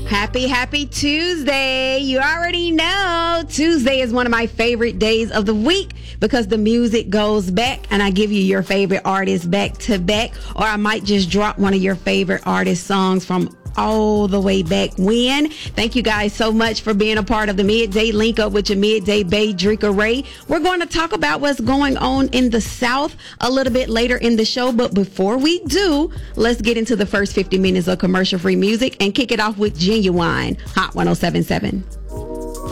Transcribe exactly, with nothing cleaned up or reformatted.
Happy, happy Tuesday. You already know Tuesday is one of my favorite days of the week because the music goes back and I give you your favorite artist back to back, or I might just drop one of your favorite artist songs from all the way back when. Thank you guys so much for being a part of the Midday Link Up with your Midday Bae, Drika Ray. We're going to talk about what's going on in the South a little bit later in the show, but before we do, let's get into the first fifty minutes of commercial-free music and kick it off with Genuine, Hot one oh seven point seven.